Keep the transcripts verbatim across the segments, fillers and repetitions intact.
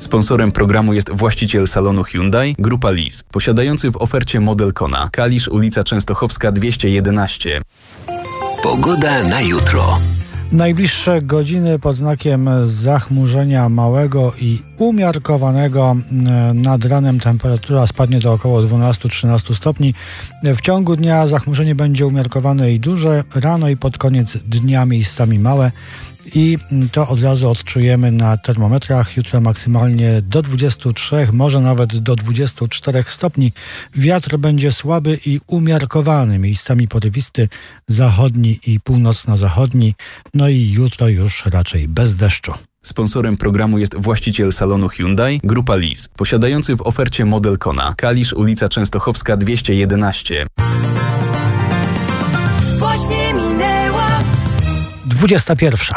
Sponsorem programu jest właściciel salonu Hyundai, Grupa Lis, posiadający w ofercie model Kona. Kalisz, ulica Częstochowska dwieście jedenaście. Pogoda na jutro. Najbliższe godziny pod znakiem zachmurzenia małego i umiarkowanego. Nad ranem temperatura spadnie do około dwanaście do trzynastu stopni. W ciągu dnia zachmurzenie będzie umiarkowane i duże. Rano i pod koniec dnia miejscami małe. I to od razu odczujemy na termometrach. Jutro maksymalnie do dwudziestu trzech, może nawet do dwudziestu czterech stopni. Wiatr będzie słaby i umiarkowany, miejscami porywisty, zachodni i północno-zachodni. No i jutro już raczej bez deszczu. Sponsorem programu jest właściciel salonu Hyundai, Grupa Lis, posiadający w ofercie model Kona. Kalisz, ulica Częstochowska dwieście jedenaście. Właśnie minęła dwudziesta pierwsza.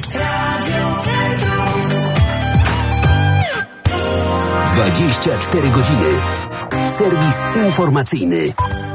dwadzieścia cztery godziny. Serwis informacyjny.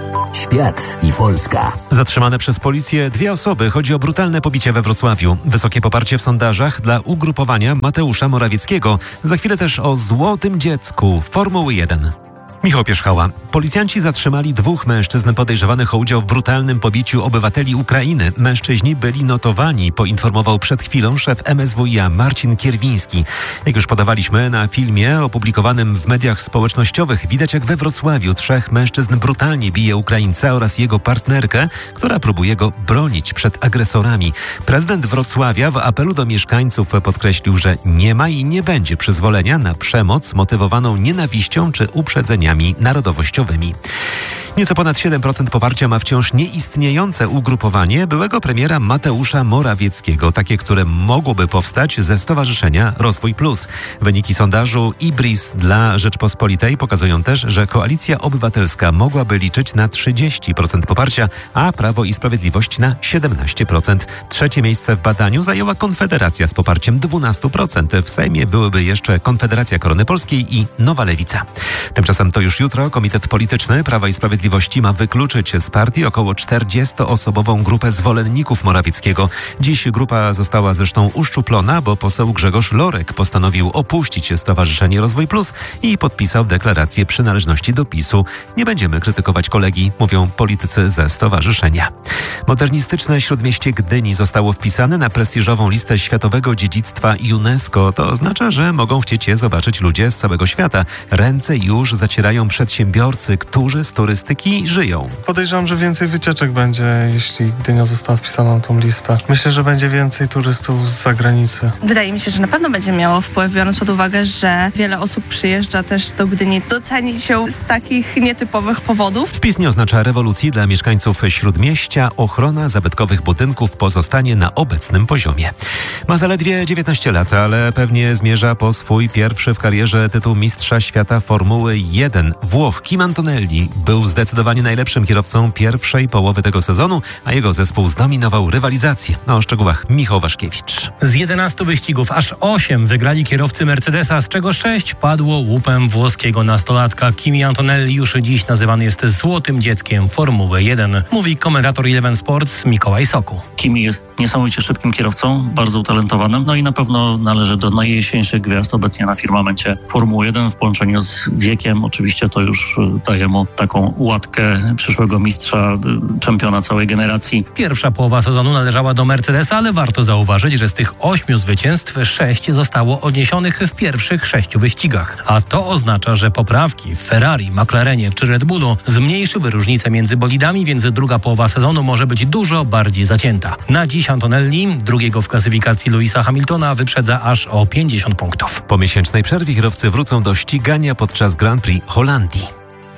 Świat i Polska. Zatrzymane przez policję dwie osoby. Chodzi o brutalne pobicie we Wrocławiu. Wysokie poparcie w sondażach dla ugrupowania Mateusza Morawieckiego. Za chwilę też o złotym dziecku Formuły jeden. Michał Pierzchała. Policjanci zatrzymali dwóch mężczyzn podejrzewanych o udział w brutalnym pobiciu obywateli Ukrainy. Mężczyźni byli notowani, poinformował przed chwilą szef M S W i a Marcin Kierwiński. Jak już podawaliśmy na filmie opublikowanym w mediach społecznościowych, widać jak we Wrocławiu trzech mężczyzn brutalnie bije Ukraińca oraz jego partnerkę, która próbuje go bronić przed agresorami. Prezydent Wrocławia w apelu do mieszkańców podkreślił, że nie ma i nie będzie przyzwolenia na przemoc motywowaną nienawiścią czy uprzedzeniami narodowościowymi. Nieco ponad siedem procent poparcia ma wciąż nieistniejące ugrupowanie byłego premiera Mateusza Morawieckiego, takie, które mogłoby powstać ze Stowarzyszenia Rozwój Plus. Wyniki sondażu Ibris dla Rzeczpospolitej pokazują też, że Koalicja Obywatelska mogłaby liczyć na trzydzieści procent poparcia, a Prawo i Sprawiedliwość na siedemnaście procent. Trzecie miejsce w badaniu zajęła Konfederacja z poparciem dwanaście procent. W Sejmie byłyby jeszcze Konfederacja Korony Polskiej i Nowa Lewica. Tymczasem to już jutro Komitet Polityczny Prawa i Sprawiedliwości ma wykluczyć z partii około czterdziestoosobową grupę zwolenników Morawieckiego. Dziś grupa została zresztą uszczuplona, bo poseł Grzegorz Lorek postanowił opuścić Stowarzyszenie Rozwój Plus i podpisał deklarację przynależności do PiSu. Nie będziemy krytykować kolegi, mówią politycy ze stowarzyszenia. Modernistyczne Śródmieście Gdyni zostało wpisane na prestiżową listę Światowego Dziedzictwa UNESCO. To oznacza, że mogą chcieć je zobaczyć ludzie z całego świata. Ręce już zacierają przedsiębiorcy, którzy z turystyki żyją. Podejrzewam, że więcej wycieczek będzie, jeśli Gdynia została wpisana na tą listę. Myślę, że będzie więcej turystów z zagranicy. Wydaje mi się, że na pewno będzie miało wpływ, biorąc pod uwagę, że wiele osób przyjeżdża też do Gdyni docenić się z takich nietypowych powodów. Wpis nie oznacza rewolucji dla mieszkańców Śródmieścia. Ochrona zabytkowych budynków pozostanie na obecnym poziomie. Ma zaledwie dziewiętnaście lat, ale pewnie zmierza po swój pierwszy w karierze tytuł mistrza świata Formuły jeden. Włoch Kim Antonelli był zdecydowanie najlepszym kierowcą pierwszej połowy tego sezonu, a jego zespół zdominował rywalizację. O szczegółach Michał Waszkiewicz. Z jedenastu wyścigów aż osiem wygrali kierowcy Mercedesa, z czego sześć padło łupem włoskiego nastolatka. Kimi Antonelli już dziś nazywany jest złotym dzieckiem Formuły jeden, mówi komentator Eleven Sports Mikołaj Soku. Kimi jest niesamowicie szybkim kierowcą, bardzo utalentowanym, no i na pewno należy do najjaśniejszych gwiazd obecnie na firmamencie Formuły jeden. W połączeniu z wiekiem oczywiście to już daje mu taką łatkę przyszłego mistrza, czempiona całej generacji. Pierwsza połowa sezonu należała do Mercedesa, ale warto zauważyć, że z tych ośmiu zwycięstw sześć zostało odniesionych w pierwszych sześciu wyścigach. A to oznacza, że poprawki w Ferrari, McLarenie czy Red Bullu zmniejszyły różnicę między bolidami, więc druga połowa sezonu może być dużo bardziej zacięta. Na dziś Antonelli, drugiego w klasyfikacji Lewisa Hamiltona, wyprzedza aż o pięćdziesiąt punktów. Po miesięcznej przerwie kierowcy wrócą do ścigania podczas Grand Prix Holandii.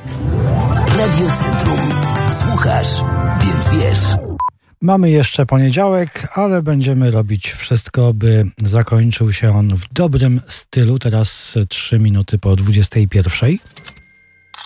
Radio Centrum. Słuchasz, więc wiesz. Mamy jeszcze poniedziałek, ale będziemy robić wszystko, by zakończył się on w dobrym stylu. Teraz trzy minuty po dwudziestej pierwszej.